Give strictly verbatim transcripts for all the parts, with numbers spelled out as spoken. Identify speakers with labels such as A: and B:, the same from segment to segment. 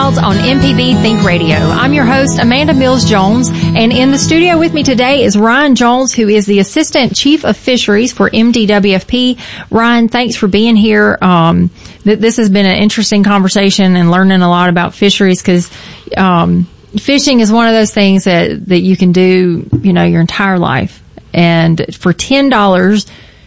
A: Wilds on M P B Think Radio. I'm your host, Amanda Mills-Jones, and in the studio with me today is Ryan Jones, who is the Assistant Chief of Fisheries for M D W F P. Ryan, thanks for being here. Um, th- this has been an interesting conversation and learning a lot about fisheries because um, fishing is one of those things that, that you can do, you know, your entire life. And for ten dollars,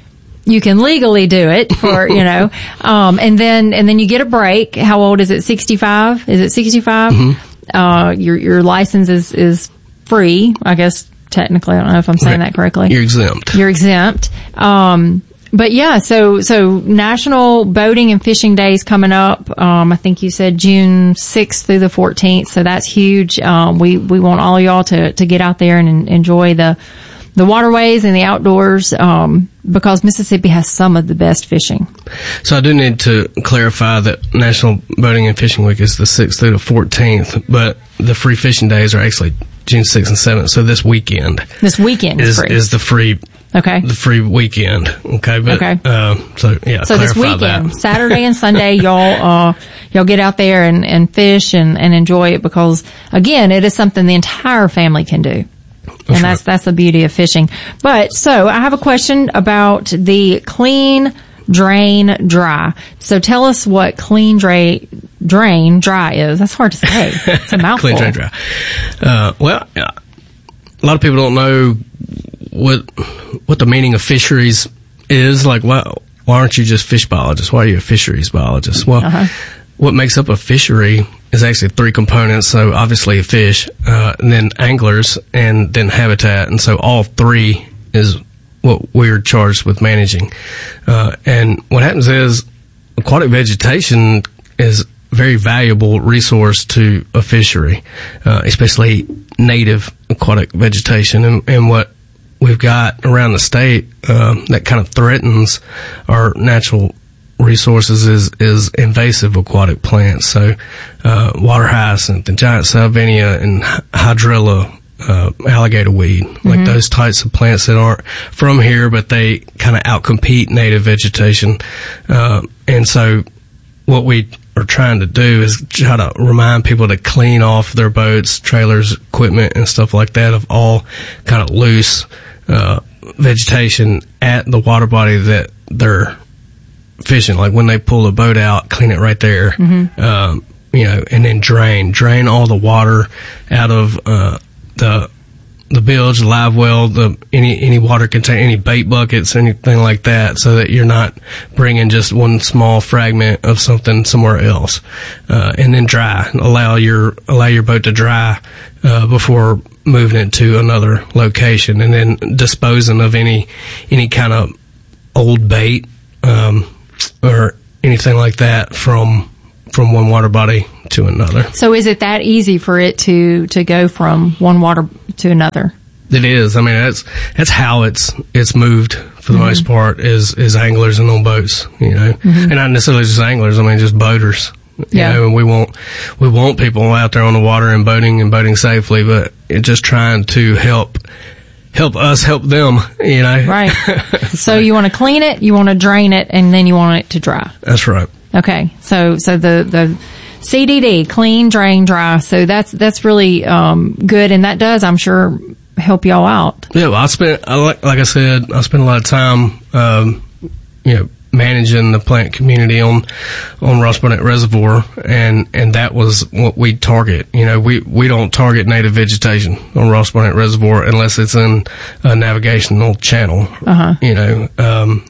A: you can legally do it for, you know, um, and then, and then you get a break. How old is it? sixty-five? Is it sixty-five? Mm-hmm. Uh, your, your license is, is free, I guess, technically. I don't know if I'm saying
B: right.
A: that correctly.
B: You're exempt.
A: You're exempt. Um, but yeah, so, so National Boating and Fishing Days coming up. Um, I think you said June sixth through the fourteenth. So that's huge. Um, we, we want all y'all to, to get out there and enjoy the, the waterways and the outdoors, um, because Mississippi has some of the best fishing.
B: So I do need to clarify that National Boating and Fishing Week is the sixth through the fourteenth, but the free fishing days are actually June sixth and seventh. So this weekend.
A: This weekend is,
B: is free. Is the free.
A: Okay.
B: The free weekend. Okay. But,
A: okay.
B: Uh, so yeah.
A: So this weekend,
B: that.
A: Saturday and Sunday, y'all, uh, y'all get out there and, and fish and, and enjoy it because again, it is something the entire family can do. And
B: that's
A: that's,
B: right.
A: that's the beauty of fishing. But, so, I have a question about the clean, drain, dry. So tell us what clean, dra- drain, dry is. That's hard to say. It's a mouthful.
B: Clean, drain, dry. Uh, well, a lot of people don't know what, what the meaning of fisheries is. Like, why, why aren't you just fish biologists? Why are you a fisheries biologist? Well, uh-huh. What makes up a fishery is actually three components. So obviously a fish, uh, and then anglers, and then habitat. And so all three is what we're charged with managing. Uh, and what happens is aquatic vegetation is a very valuable resource to a fishery, uh, especially native aquatic vegetation. And, and what we've got around the state, um, that kind of threatens our natural resources is, is invasive aquatic plants. So, uh, water hyacinth and giant salvinia and hydrilla, uh, alligator weed, mm-hmm. like those types of plants that aren't from here, but they kind of outcompete native vegetation. Uh, and so what we are trying to do is try to remind people to clean off their boats, trailers, equipment, and stuff like that of all kind of loose, uh, vegetation at the water body that they're fishing. Like when they pull the boat out, clean it right there, mm-hmm. um, you know, and then drain, drain all the water out of, uh, the, the bilge, the live well, the, any, any water container, any bait buckets, anything like that, so that you're not bringing just one small fragment of something somewhere else. Uh, and then dry, allow your, allow your boat to dry, uh, before moving it to another location, and then disposing of any, any kind of old bait, um, or anything like that from from one water body to another.
A: So is it that easy for it to to go from one water to another?
B: It is. I mean, that's that's how it's it's moved for the mm-hmm. most part is is anglers and on boats, you know, mm-hmm. and not necessarily just anglers. I mean, just boaters. You
A: yeah.
B: know, and we want we want people out there on the water and boating and boating safely, but it's just trying to help. Help us help them, you know.
A: Right. So you want to clean it, you want to drain it, and then you want it to dry.
B: That's right.
A: Okay. So so the the C D D, clean, drain, dry. So that's that's really um good, and that does, I'm sure, help y'all out.
B: Yeah. Well, I spent I like like I said, I spent a lot of time, um, you know, managing the plant community on on Ross Barnett Reservoir, and and that was what we target. You know, we we don't target native vegetation on Ross Barnett Reservoir unless it's in a navigational channel.
A: Uh-huh.
B: You know, um,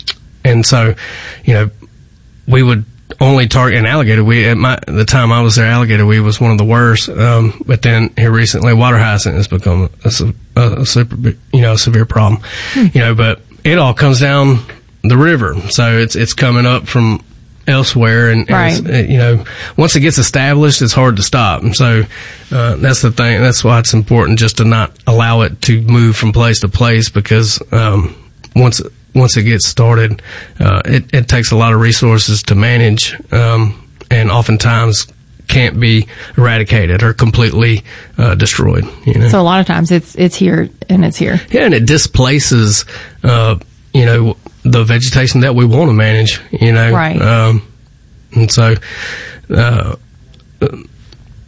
B: and so, you know, we would only target an alligator weed. At my the time I was there, alligator weed was one of the worst. Um, but then here recently, water hyacinth has become a, a, a super, you know, a severe problem. Hmm. You know, but it all comes down the river, so it's it's coming up from elsewhere, and, and
A: right.
B: it's, you know, once it gets established, it's hard to stop. And so uh, that's the thing. That's why it's important just to not allow it to move from place to place, because um, once once it gets started, uh, it, it takes a lot of resources to manage, um, and oftentimes can't be eradicated or completely uh, destroyed. You know?
A: So a lot of times it's it's here and it's here.
B: Yeah, and it displaces, uh, you know, the vegetation that we want to manage, you know.
A: Right.
B: Um, and so, uh,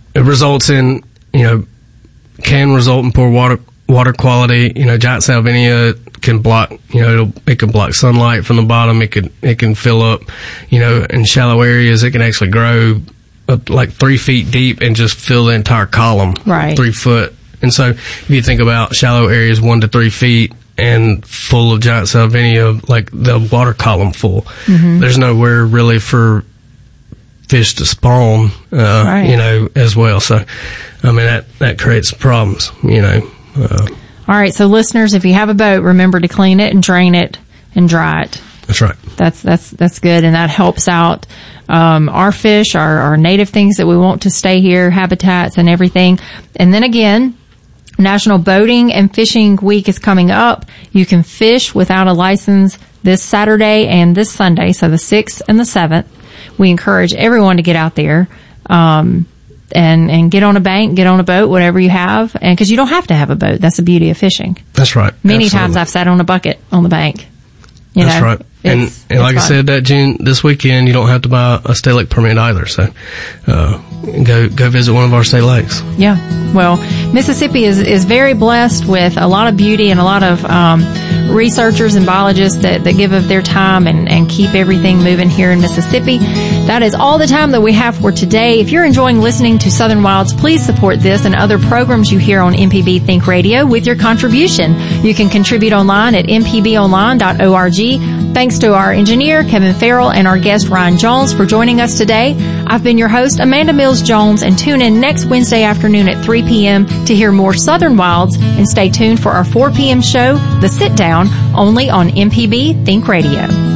B: it results in, you know, can result in poor water water quality. You know, giant salvinia can block, you know, it'll, it can block sunlight from the bottom. It can, it can fill up, you know, in shallow areas. It can actually grow up like three feet deep and just fill the entire column.
A: Right.
B: Three foot. And so if you think about shallow areas, one to three feet and full of giant salvinia, like the water column full, mm-hmm. there's nowhere really for fish to spawn, uh, right. you know, as well. So, I mean, that, that creates problems, you know. Uh,
A: All right. So listeners, if you have a boat, remember to clean it and drain it and dry it.
B: That's right.
A: That's, that's, that's good. And that helps out, um, our fish, our, our native things that we want to stay here, habitats and everything. And then again, National Boating and Fishing Week is coming up. You can fish without a license this Saturday and this Sunday, so the sixth and the seventh. We encourage everyone to get out there, um, and, and get on a bank, get on a boat, whatever you have. And cause you don't have to have a boat. That's the beauty of fishing.
B: That's right.
A: Many
B: Absolutely.
A: times I've sat on a bucket on the bank. You
B: That's
A: know,
B: right. And,
A: it's,
B: and like
A: it's
B: I said, that June, this weekend, you don't have to buy a state lake permit either. So, uh, go, go visit one of our state lakes.
A: Yeah. Well, Mississippi is, is very blessed with a lot of beauty and a lot of, um, researchers and biologists that, that give of their time and, and keep everything moving here in Mississippi. That is all the time that we have for today. If you're enjoying listening to Southern Wilds, please support this and other programs you hear on M P B Think Radio with your contribution. You can contribute online at m p b online dot org. Thanks to our engineer, Kevin Farrell, and our guest, Ryan Jones, for joining us today. I've been your host, Amanda Mills Jones, and tune in next Wednesday afternoon at three p.m. to hear more Southern Wilds, and stay tuned for our four p.m. show, The Sit Down, only on M P B Think Radio.